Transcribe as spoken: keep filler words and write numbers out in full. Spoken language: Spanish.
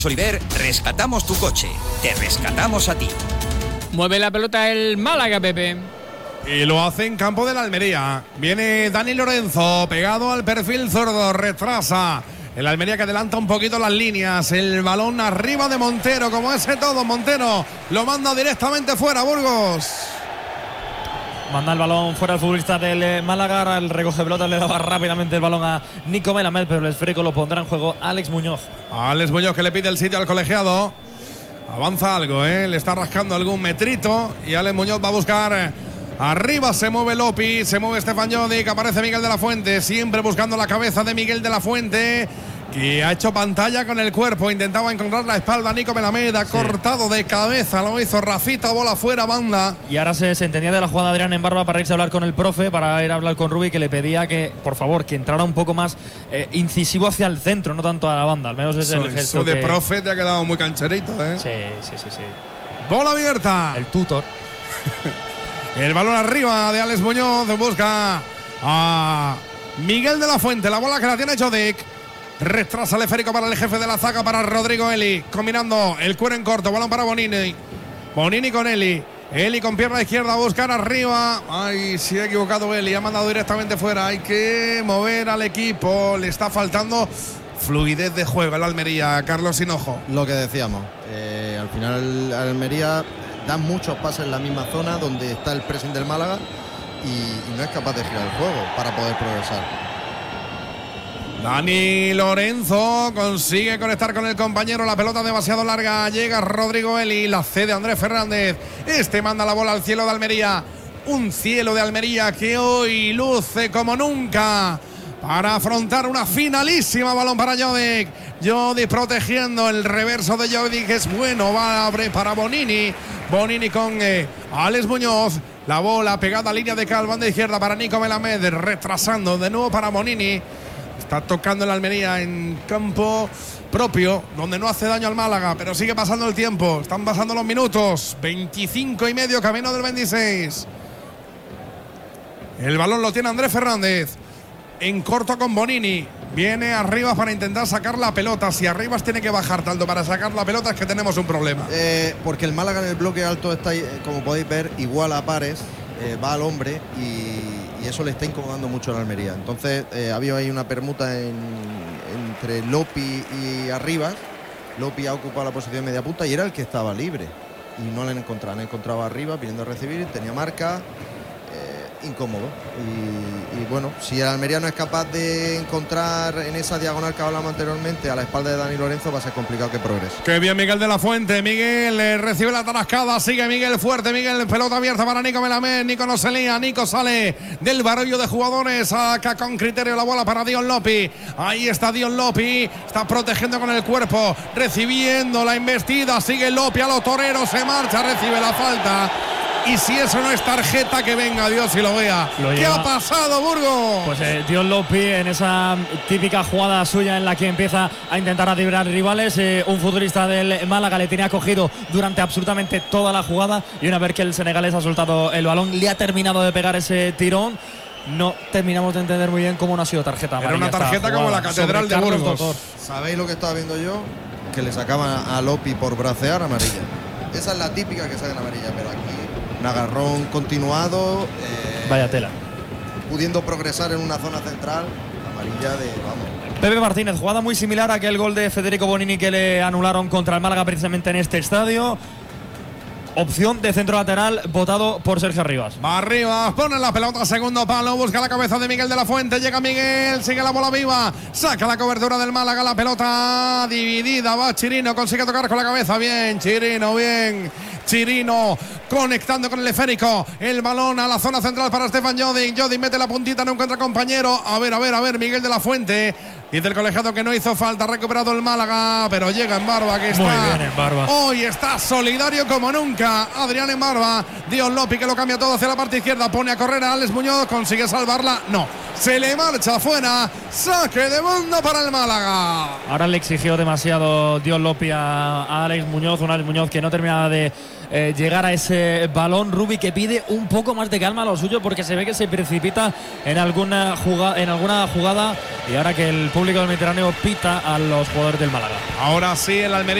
Oliver, rescatamos tu coche. Te rescatamos a ti. Mueve la pelota el Málaga, Pepe. Y lo hace en campo de la Almería. Viene Dani Lorenzo, pegado al perfil zurdo, retrasa. El Almería que adelanta un poquito las líneas. El balón arriba de Montero, como ese todo. Montero lo manda directamente fuera, Burgos. Manda el balón fuera el futbolista del Málaga. El recoge pelotas le daba rápidamente el balón a Nico Melamed, pero el esférico lo pondrá en juego Alex Muñoz. Alex Muñoz que le pide el sitio al colegiado. Avanza algo, ¿eh? Le está rascando algún metrito. Y Alex Muñoz va a buscar. Arriba se mueve Lopi, se mueve Stefan Jodic, aparece Miguel de la Fuente, siempre buscando la cabeza de Miguel de la Fuente, que ha hecho pantalla con el cuerpo, intentaba encontrar la espalda a Nico Melamed, ha sí. cortado de cabeza, lo hizo Rafita, bola fuera, banda. Y ahora se, se entendía de la jugada de Adrián en Barba para irse a hablar con el profe, para ir a hablar con Rubi, que le pedía que, por favor, que entrara un poco más eh, incisivo hacia el centro, no tanto a la banda, al menos es el gesto. Eso de que... profe te ha quedado muy cancherito, ¿eh? Sí, sí, sí, sí. Bola abierta. El tutor. El balón arriba de Alex Muñoz, busca a Miguel de la Fuente, la bola que la tiene Jodic. Retrasa el esférico para el jefe de la zaga, para Rodrigo Eli, combinando el cuero en corto, balón para Bonini. Bonini con Eli, Eli con pierna izquierda, a buscar arriba. Ay, se ha equivocado Eli, ha mandado directamente fuera. Hay que mover al equipo, le está faltando fluidez de juego al Almería, Carlos Hinojo. Lo que decíamos, eh, al final Almería da muchos pases en la misma zona donde está el pressing del Málaga y, y no es capaz de girar el juego para poder progresar. Dani Lorenzo consigue conectar con el compañero, la pelota demasiado larga, llega Rodrigo Eli, la cede Andrés Fernández, este manda la bola al cielo de Almería, un cielo de Almería que hoy luce como nunca para afrontar una finalísima. Balón para Jodic, Jodic protegiendo el reverso de Jodic, que es bueno, va a abrir para Bonini, Bonini con eh, Alex Muñoz, la bola pegada a línea de cal, banda izquierda para Nico Melamed, retrasando de nuevo para Bonini. Está tocando el Almería en campo propio, donde no hace daño al Málaga, pero sigue pasando el tiempo, están pasando los minutos, veinticinco y medio, camino del veintiséis. El balón lo tiene Andrés Fernández, en corto con Bonini, viene arriba para intentar sacar la pelota. Si Arribas tiene que bajar tanto para sacar la pelota, es que tenemos un problema. Eh, porque el Málaga en el bloque alto está, como podéis ver, igual a pares, eh, va al hombre y, y eso le está incomodando mucho a la Almería. Entonces eh, había ahí una permuta en, entre Lopi y Arribas. Lopi ha ocupado la posición de media punta y era el que estaba libre y no le han encontrado, han encontrado arriba pidiendo a recibir, tenía marca. Incómodo y, y bueno, si el Almería no es capaz de encontrar en esa diagonal que hablamos anteriormente a la espalda de Dani Lorenzo, va a ser complicado que progrese. Qué bien Miguel de la Fuente, Miguel eh, recibe la tarascada, sigue Miguel fuerte, Miguel, pelota abierta para Nico Melamed, Nico no se lía, Nico sale del barullo de jugadores, saca con criterio la bola para Dion Lopi, ahí está Dion Lopi, está protegiendo con el cuerpo, recibiendo la embestida, sigue Lopi a los toreros, se marcha, recibe la falta. Y si eso no es tarjeta, que venga Dios y lo vea. Lo ¿Qué ha pasado, Burgos? Pues eh, Dion Lopi en esa típica jugada suya en la que empieza a intentar adibrar rivales. Eh, un futbolista del Málaga le tenía cogido durante absolutamente toda la jugada. Y una vez que el senegalés ha soltado el balón, le ha terminado de pegar ese tirón. No terminamos de entender muy bien cómo no ha sido tarjeta amarilla. Era una tarjeta como la Catedral de Burgos. Doctor. ¿Sabéis lo que estaba viendo yo? Que le sacaban a Lopi por bracear amarilla. Esa es la típica que sacan amarilla, pero aquí un agarrón continuado. Eh, Vaya tela. Pudiendo progresar en una zona central, amarilla de, vamos. Pepe Martínez, jugada muy similar a aquel gol de Federico Bonini que le anularon contra el Málaga precisamente en este estadio. Opción de centro lateral votado por Sergio Arribas. Va arriba, pone la pelota, segundo palo, busca la cabeza de Miguel de la Fuente, llega Miguel, sigue la bola viva, saca la cobertura del Málaga, la pelota dividida, va Chirino, consigue tocar con la cabeza, bien, Chirino, bien, Chirino, conectando con el esférico, el balón a la zona central para Stefan Jodic, Jodic mete la puntita, no encuentra compañero, a ver, a ver, a ver, Miguel de la Fuente, dice el colegiado que no hizo falta, ha recuperado el Málaga, pero llega en Barba, que está, muy bien en Barba. Hoy está solidario como nunca. Adrián en Barba, Dion Lopi que lo cambia todo hacia la parte izquierda, pone a correr a Alex Muñoz, consigue salvarla, no, Se le marcha afuera. Saque de banda para el Málaga. Ahora le exigió demasiado Dios Lopi a, a Alex Muñoz. Un Alex Muñoz que no terminaba de eh, llegar a ese balón. Rubi que pide un poco más de calma a lo suyo porque se ve que se precipita en alguna jugada, en alguna jugada. Y ahora que el público del Mediterráneo pita a los jugadores del Málaga. Ahora sí, el Almería